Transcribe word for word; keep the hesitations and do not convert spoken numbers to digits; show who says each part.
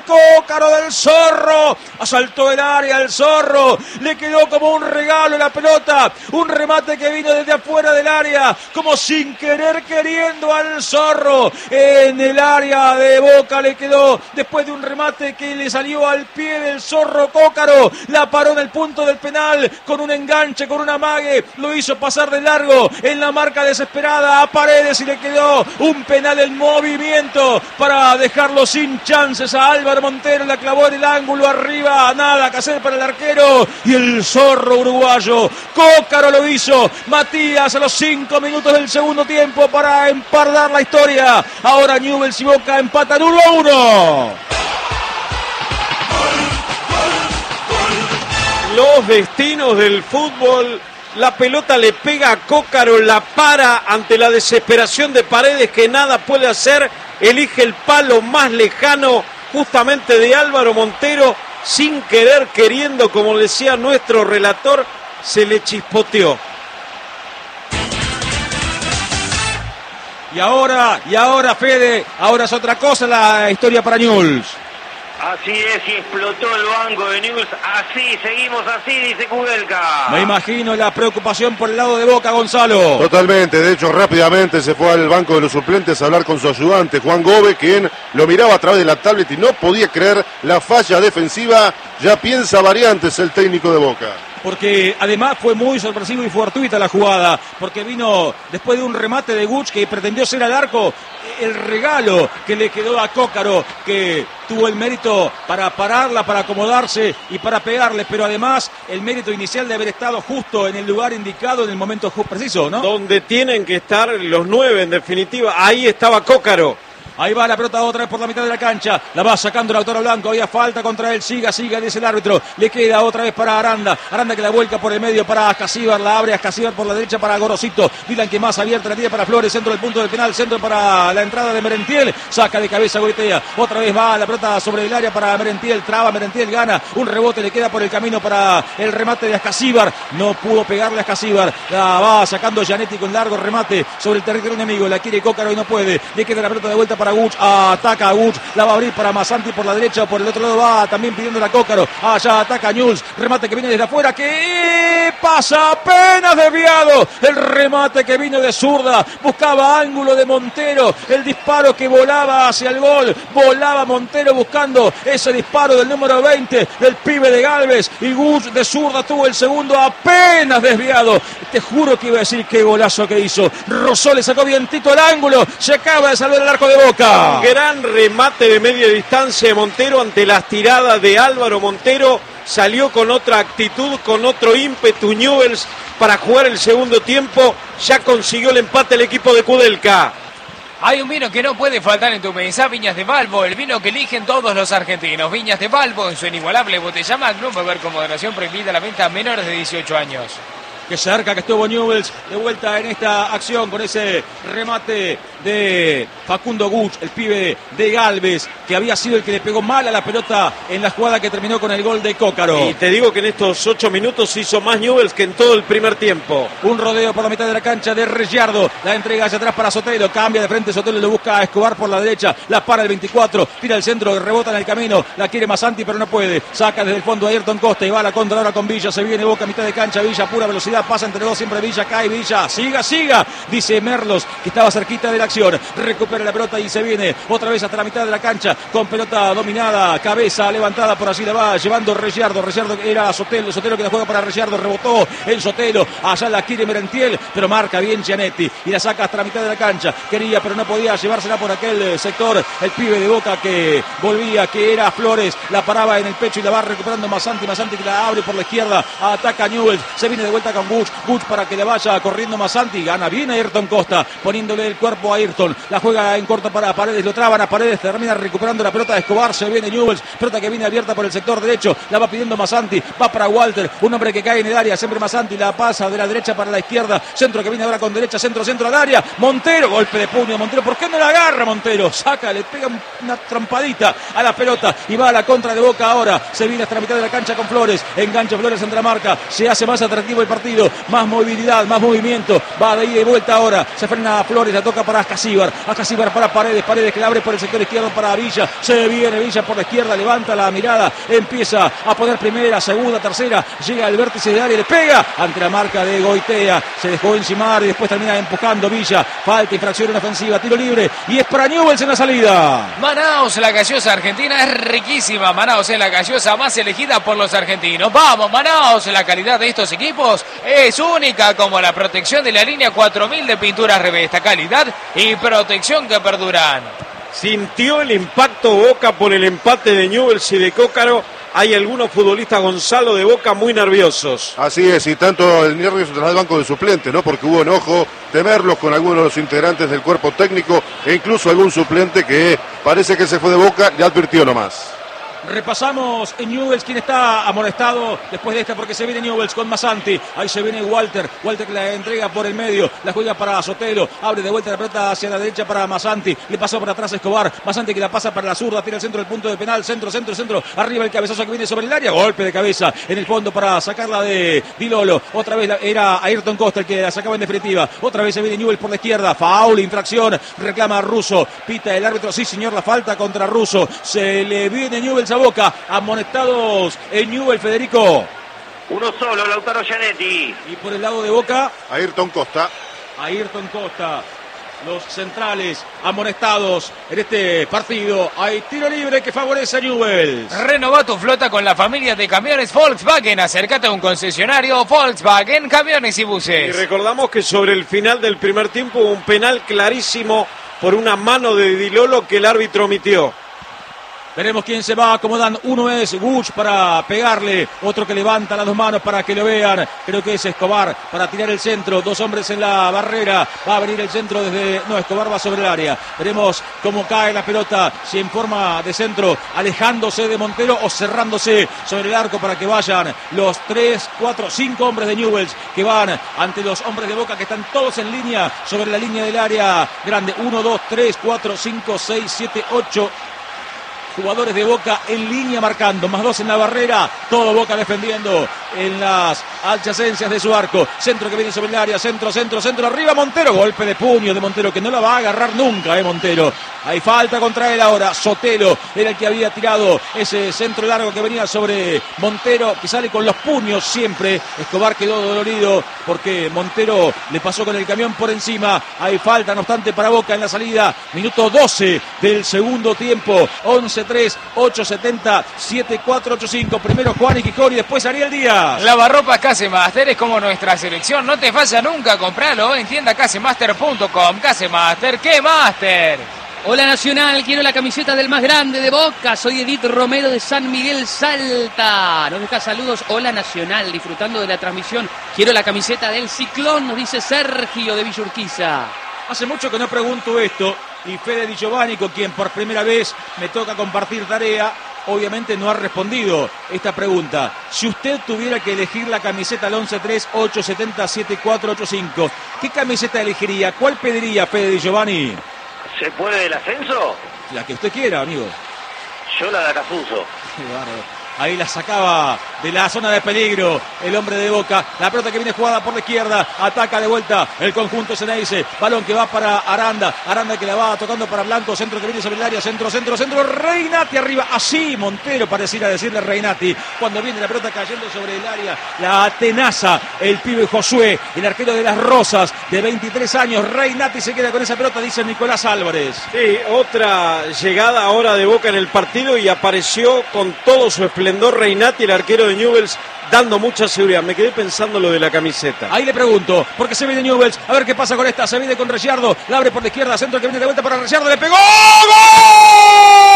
Speaker 1: Cócaro del Zorro. Asaltó el área el Zorro. Le quedó como un regalo la pelota. Un remate que vino desde afuera del área. Como sin querer queriendo al Zorro. En el área de Boca le quedó después de un remate que le salió al pie del Zorro Cócaro. La paró en el punto del penal con un enganche, con un amague. Lo hizo pasar de largo en la marca desesperada a Paredes y le quedó un penal en movimiento para dejarlo sin chances a Álvaro Montero. La clavó en el ángulo arriba, nada que hacer para el arquero y el Zorro uruguayo. Cócaro lo hizo. Matías a los cinco minutos del segundo tiempo para empardar la historia. Ahora Newell's y Boca empatan uno a uno.
Speaker 2: Los destinos del fútbol. La pelota le pega a Cócaro, la para ante la desesperación de Paredes, que nada puede hacer. Elige el palo más lejano justamente de Álvaro Montero. Sin querer, queriendo, como decía nuestro relator, se le chispoteó.
Speaker 1: Y ahora, y ahora Fede, ahora es otra cosa la historia para Newell's.
Speaker 3: Así es, y explotó el banco de Newell's. Así, seguimos así, dice Kudelka.
Speaker 1: Me imagino la preocupación por el lado de Boca, Gonzalo.
Speaker 4: Totalmente, de hecho rápidamente se fue al banco de los suplentes a hablar con su ayudante, Juan Gómez, quien lo miraba a través de la tablet y no podía creer la falla defensiva. Ya piensa variantes el técnico de Boca.
Speaker 1: Porque además fue muy sorpresivo y fortuita la jugada, porque vino después de un remate de Guch que pretendió ser al arco, el regalo que le quedó a Cócaro, que tuvo el mérito para pararla, para acomodarse y para pegarle, pero además el mérito inicial de haber estado justo en el lugar indicado en el momento preciso, ¿no?
Speaker 2: Donde tienen que estar los nueve, en definitiva, ahí estaba Cócaro.
Speaker 1: Ahí va la pelota otra vez por la mitad de la cancha. La va sacando el autor blanco. Había falta contra él. Siga, siga, dice el árbitro. Le queda otra vez para Aranda. Aranda que la vuelca por el medio para Ascasíbar. La abre Ascasíbar por la derecha para Gorosito. Dylan que más abierta la tira para Flores. Centro del punto del penal. Centro para la entrada de Merentiel. Saca de cabeza Goitea. Otra vez va la pelota sobre el área para Merentiel. Traba Merentiel. Gana. Un rebote le queda por el camino para el remate de Ascasíbar. No pudo pegarle a Ascasíbar. La va sacando Gianetti con largo remate sobre el territorio enemigo. La quiere Cócaro y no puede. Le queda la pelota de vuelta para Guch, ataca a Guch, la va a abrir para Masanti por la derecha, por el otro lado va también pidiendo la Cócaro, allá ataca Newell's, remate que viene desde afuera, que pasa apenas desviado, el remate que vino de zurda, buscaba ángulo de Montero, el disparo que volaba hacia el gol, volaba Montero buscando ese disparo del número veinte, del pibe de Galvez, y Guch de zurda tuvo el segundo apenas desviado. Te juro que iba a decir qué golazo que hizo. Rosó le sacó vientito al ángulo, se acaba de salvar el arco de Boca.
Speaker 2: Gran remate de media distancia de Montero ante las tiradas de Álvaro Montero. Salió con otra actitud, con otro ímpetu Newell's para jugar el segundo tiempo. Ya consiguió el empate el equipo de Kudelka.
Speaker 5: Hay un vino que no puede faltar en tu mesa, Viñas de Valvo, el vino que eligen todos los argentinos. Viñas de Valvo en su inigualable botella Magnum, beber con moderación, prohibida la venta a menores de dieciocho años.
Speaker 1: Qué cerca que estuvo Newell's de vuelta en esta acción con ese remate de Facundo Guch, el pibe de Galvez, que había sido el que le pegó mal a la pelota en la jugada que terminó con el gol de Cócaro.
Speaker 2: Y te digo que en estos ocho minutos hizo más Newell's que en todo el primer tiempo.
Speaker 1: Un rodeo por la mitad de la cancha de Regiardo, la entrega hacia atrás para Sotelo, cambia de frente Sotelo, lo busca a Escobar por la derecha, la para el veinticuatro, tira el centro, rebota en el camino, la quiere Masanti pero no puede, saca desde el fondo a Ayrton Costa y va a la contra ahora con Villa, se viene Boca, mitad de cancha, Villa, pura velocidad, pasa entre dos, siempre Villa, cae Villa, siga, siga, dice Merlos, que estaba cerquita de la acción, recupera la pelota y se viene otra vez hasta la mitad de la cancha, con pelota dominada, cabeza levantada, por allí la va llevando Regiardo, Regiardo era Sotelo, Sotelo que la juega para Regiardo, rebotó en Sotelo, allá la quiere Merentiel, pero marca bien Gianetti, y la saca hasta la mitad de la cancha, quería pero no podía llevársela por aquel sector, el pibe de Boca que volvía, que era Flores, la paraba en el pecho y la va recuperando Masanti, Masanti que la abre por la izquierda, ataca Newell's, se viene de vuelta con Guch, Guch para que le vaya corriendo Masanti, gana bien a Ayrton Costa, poniéndole el cuerpo a Ayrton, la juega en corto para Paredes, lo traban a Paredes, termina recuperando la pelota de Escobar, se viene Newell's, pelota que viene abierta por el sector derecho, la va pidiendo Masanti, va para Walter, un hombre que cae en el área, siempre Masanti, la pasa de la derecha para la izquierda, centro que viene ahora con derecha, centro, centro al área, Montero, golpe de puño, Montero, ¿por qué no la agarra Montero? Saca, le pega una trampadita a la pelota y va a la contra de Boca ahora, se viene hasta la mitad de la cancha con Flores, engancha Flores en la marca, se hace más atractivo el partido, partido. Más movilidad, más movimiento. Va de ida y vuelta ahora. Se frena a Flores, la toca para Ascasíbar. Ascasíbar para Paredes. Paredes que la abre por el sector izquierdo para Villa. Se viene Villa por la izquierda, levanta la mirada. Empieza a poner primera, segunda, tercera. Llega al vértice de área y le pega ante la marca de Goitea. Se dejó encimar y después termina empujando Villa. Falta, infracción en ofensiva, tiro libre. Y es para Newell's en la salida.
Speaker 5: Manaos, la gaseosa argentina es riquísima. Manaos es la gaseosa más elegida por los argentinos. Vamos, Manaos, la calidad de estos equipos es única, como la protección de la línea cuatro mil de pinturas Revesta. Calidad y protección que perduran.
Speaker 2: Sintió el impacto Boca por el empate de Newell's y de Cócaro. Hay algunos futbolistas, Gonzalo, de Boca muy nerviosos.
Speaker 4: Así es, y tanto el nervioso tras el banco de suplentes, ¿no? Porque hubo enojo de verlos con algunos de los integrantes del cuerpo técnico e incluso algún suplente que parece que se fue de Boca y advirtió nomás.
Speaker 1: Repasamos en Newell's quién está amonestado después de esta, porque se viene Newell's con Masanti. Ahí se viene Walter. Walter que la entrega por el medio. La juega para Sotelo. Abre de vuelta la pelota hacia la derecha para Masanti. Le pasó por atrás a Escobar. Masanti que la pasa para la zurda. Tira el centro del punto de penal. Centro, centro, centro. Arriba el cabezazo que viene sobre el área. Golpe de cabeza en el fondo para sacarla de Di Lolo. Otra vez era Ayrton Costa el que la sacaba en definitiva. Otra vez se viene Newell's por la izquierda. Foul, infracción. Reclama a Russo. Pita el árbitro. Sí, señor, la falta contra Russo. Se le viene Newell's a Boca. Amonestados en Newell's, Federico.
Speaker 3: Uno solo, Lautaro Gianetti.
Speaker 1: Y por el lado de Boca,
Speaker 4: Ayrton Costa.
Speaker 1: Ayrton Costa. Los centrales amonestados en este partido. Hay tiro libre que favorece a Newell's.
Speaker 5: Renová tu flota con la familia de camiones Volkswagen. Acércate a un concesionario Volkswagen, camiones y
Speaker 2: Y
Speaker 5: buses.
Speaker 2: recordamos que sobre el final del primer tiempo hubo un penal clarísimo por una mano de Di Lolo que el árbitro omitió.
Speaker 1: Veremos quién se va. Acomodan. Uno es Guch para pegarle. Otro que levanta las dos manos para que lo vean. Creo que es Escobar para tirar el centro. Dos hombres en la barrera. Va a venir el centro desde... No, Escobar va sobre el área. Veremos cómo cae la pelota. Si en forma de centro, alejándose de Montero o cerrándose sobre el arco para que vayan los tres, cuatro, cinco hombres de Newell's que van ante los hombres de Boca que están todos en línea sobre la línea del área grande. Uno, dos, tres, cuatro, cinco, seis, siete, ocho. Jugadores de Boca en línea marcando, más dos en la barrera, todo Boca defendiendo en las adyacencias de su arco. Centro que viene sobre el área, centro, centro, centro, arriba Montero, golpe de puño de Montero que no la va a agarrar nunca, eh Montero. Hay falta contra él ahora, Sotelo era el que había tirado ese centro largo que venía sobre Montero, que sale con los puños siempre. Escobar quedó dolorido porque Montero le pasó con el camión por encima. Hay falta, no obstante, para Boca en la salida. Minuto doce del segundo tiempo, once tres, ocho setenta, siete cuatro ocho cinco. Primero Juan y Quijón y después Ariel Díaz.
Speaker 5: Lavarropas Casemaster es como nuestra selección. No te falla nunca, compralo en tienda casemaster punto com. Casemaster, ¿qué Master?
Speaker 6: Hola Nacional, quiero la camiseta del más grande de Boca. Soy Edith Romero de San Miguel Salta. Nos deja saludos. Hola Nacional, disfrutando de la transmisión. Quiero la camiseta del Ciclón, nos dice Sergio de Villa Urquiza.
Speaker 1: Hace mucho que no pregunto esto y Fede Di Giovanni, con quien por primera vez me toca compartir tarea, obviamente no ha respondido esta pregunta. Si usted tuviera que elegir la camiseta al once tres, ocho setenta, siete cuatro ocho cinco, ¿qué camiseta elegiría? ¿Cuál pediría, Fede Di Giovanni?
Speaker 3: ¿Se puede del ascenso?
Speaker 1: La que usted quiera, amigo.
Speaker 3: Yo la de Acasuso.
Speaker 1: Qué bárbaro. Ahí la sacaba de la zona de peligro el hombre de Boca. La pelota que viene jugada por la izquierda. Ataca de vuelta el conjunto Ceneice. Balón que va para Aranda. Aranda que la va tocando para Blanco. Centro que viene sobre el área. Centro, centro, centro. Reinati arriba. Así Montero pareciera decirle Reinati. Cuando viene la pelota cayendo sobre el área. La atenaza el pibe Josué. El arquero de las Rosas de veintitrés años. Reinati se queda con esa pelota, dice Nicolás Álvarez.
Speaker 2: Sí, otra llegada ahora de Boca en el partido y apareció con todo su esplendor Reinati, el arquero de Newell's, dando mucha seguridad. Me quedé pensando lo de la camiseta.
Speaker 1: Ahí le pregunto, porque se viene Newell's, a ver qué pasa con esta. Se viene con Ricciardo, la abre por la izquierda, centro que viene de vuelta para Ricciardo, le pegó. ¡Gol!